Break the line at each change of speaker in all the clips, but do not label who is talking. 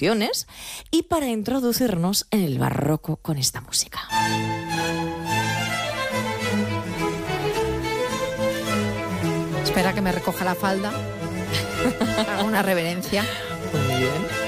exposiciones y para introducirnos en el barroco con esta música.
Espera que me recoja la falda. Hago una reverencia.
Muy bien.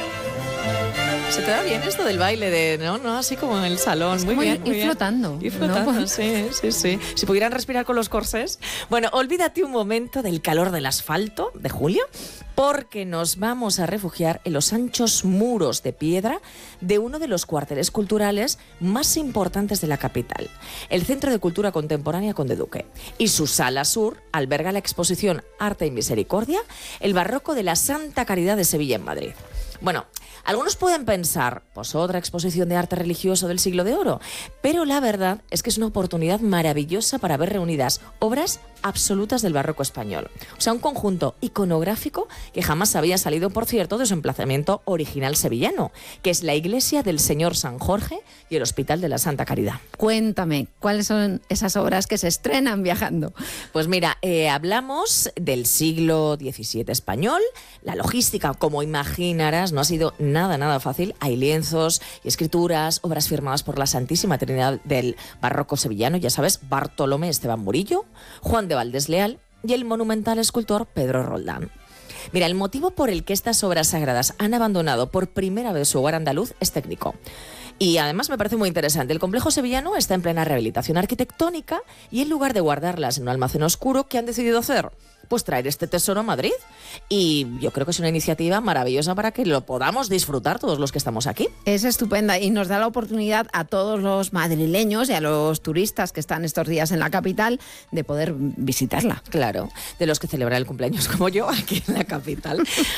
Se te da bien esto del baile, ¿no? Así como en el salón.
Es
muy
como
bien, muy
ir
bien.
flotando.
Ir flotando,
¿no?
sí. Si pudieran respirar con los corsés. Bueno, olvídate un momento del calor del asfalto de julio, porque nos vamos a refugiar en los anchos muros de piedra de uno de los cuarteles culturales más importantes de la capital, el Centro de Cultura Contemporánea Conde Duque. Y su sala sur alberga la exposición Arte y Misericordia, el barroco de la Santa Caridad de Sevilla en Madrid. Bueno, algunos pueden pensar, pues otra exposición de arte religioso del Siglo de Oro, pero la verdad es que es una oportunidad maravillosa para ver reunidas obras absolutas del barroco español. O sea, un conjunto iconográfico que jamás había salido, por cierto, de su emplazamiento original sevillano, que es la iglesia del Señor San Jorge y el Hospital de la Santa Caridad.
Cuéntame, ¿cuáles son esas obras que se estrenan viajando?
Pues mira, hablamos del siglo XVII español. La logística, como imaginarás, no ha sido nada fácil. Hay lienzos y escrituras, obras firmadas por la Santísima Trinidad del barroco sevillano, ya sabes, Bartolomé Esteban Murillo, Juan de Valdés Leal y el monumental escultor Pedro Roldán. Mira, el motivo por el que estas obras sagradas han abandonado por primera vez su hogar andaluz es técnico. Y además me parece muy interesante. El complejo sevillano está en plena rehabilitación arquitectónica y en lugar de guardarlas en un almacén oscuro, ¿qué han decidido hacer? Pues traer este tesoro a Madrid. Y yo creo que es una iniciativa maravillosa para que lo podamos disfrutar todos los que estamos aquí.
Es estupenda y nos da la oportunidad a todos los madrileños y a los turistas que están estos días en la capital de poder visitarla.
Claro, de los que celebran el cumpleaños como yo aquí en la capital.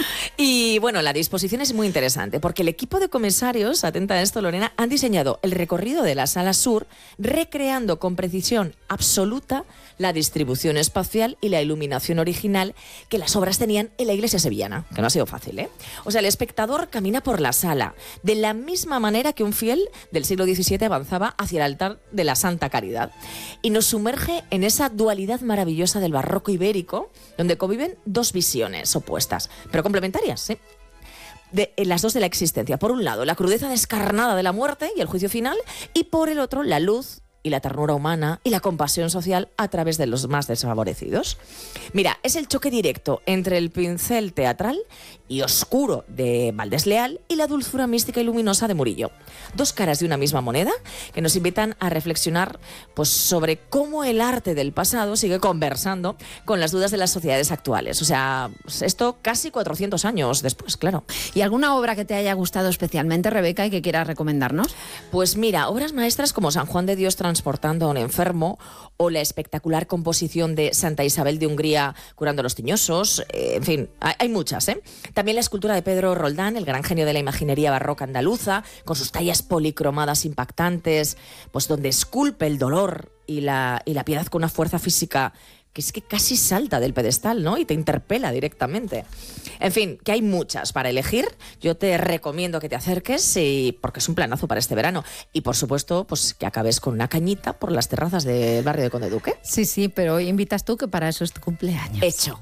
Y bueno, la disposición es muy interesante porque el equipo de comisarios, atenta a esto Lorena, han diseñado el recorrido de la sala sur recreando con precisión absoluta la distribución espacial y la iluminación original que las obras tenían en la iglesia sevillana, que no ha sido fácil, ¿eh? O sea, el espectador camina por la sala de la misma manera que un fiel del siglo XVII avanzaba hacia el altar de la Santa Caridad y nos sumerge en esa dualidad maravillosa del barroco ibérico, donde conviven dos visiones opuestas, pero complementarias, ¿sí? Las dos de la existencia. Por un lado, la crudeza descarnada de la muerte y el juicio final, y por el otro, la luz y la ternura humana y la compasión social a través de los más desfavorecidos. Mira, es el choque directo entre el pincel teatral y oscuro de Valdés Leal y la dulzura mística y luminosa de Murillo. Dos caras de una misma moneda que nos invitan a reflexionar pues, sobre cómo el arte del pasado sigue conversando con las dudas de las sociedades actuales. O sea, esto casi 400 años después, claro.
¿Y alguna obra que te haya gustado especialmente, Rebeca, y que quieras recomendarnos?
Pues mira, obras maestras como San Juan de Dios transportando a un enfermo o la espectacular composición de Santa Isabel de Hungría curando a los tiñosos, en fin, hay muchas, ¿eh? También la escultura de Pedro Roldán, el gran genio de la imaginería barroca andaluza, con sus tallas policromadas impactantes, pues donde esculpe el dolor y la piedad con una fuerza física que es que casi salta del pedestal, ¿no? Y te interpela directamente. En fin, que hay muchas para elegir. Yo te recomiendo que te acerques porque es un planazo para este verano. Y, por supuesto, pues que acabes con una cañita por las terrazas del barrio de Conde Duque.
Sí, pero hoy invitas tú, que para eso es tu cumpleaños.
Hecho.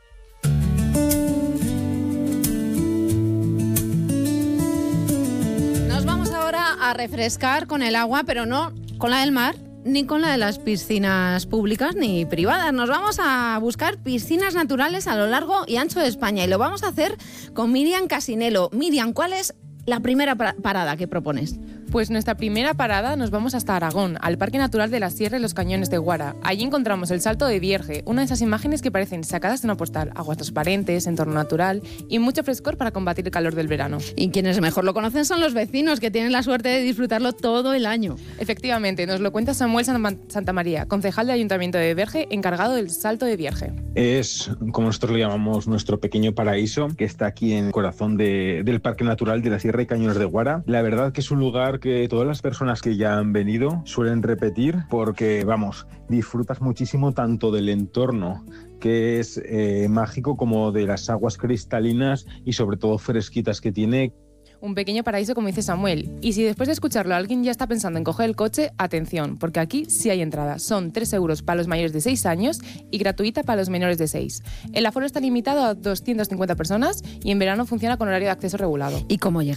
Nos vamos ahora a refrescar con el agua, pero no con la del mar, ni con la de las piscinas públicas ni privadas. Nos vamos a buscar piscinas naturales a lo largo y ancho de España y lo vamos a hacer con Miriam Casinelo. Miriam, ¿cuál es la primera parada que propones?
Pues nuestra primera parada nos vamos hasta Aragón, al Parque Natural de la Sierra y los Cañones de Guara. Allí encontramos el Salto de Vierge, una de esas imágenes que parecen sacadas de una postal. Aguas transparentes, entorno natural y mucho frescor para combatir el calor del verano.
Y quienes mejor lo conocen son los vecinos, que tienen la suerte de disfrutarlo todo el año.
Efectivamente, nos lo cuenta Samuel Santamaría, concejal del Ayuntamiento de Verge, encargado del Salto de Vierge.
Es, como nosotros lo llamamos, nuestro pequeño paraíso, que está aquí en el corazón del Parque Natural de la Sierra y Cañones de Guara. La verdad que es un lugar que todas las personas que ya han venido suelen repetir porque, vamos, disfrutas muchísimo tanto del entorno, que es mágico, como de las aguas cristalinas y sobre todo fresquitas que tiene.
Un pequeño paraíso, como dice Samuel. Y si después de escucharlo alguien ya está pensando en coger el coche, atención, porque aquí sí hay entrada. Son 3 euros para los mayores de 6 años y gratuita para los menores de 6. El aforo está limitado a 250 personas y en verano funciona con horario de acceso regulado.
¿Y cómo llega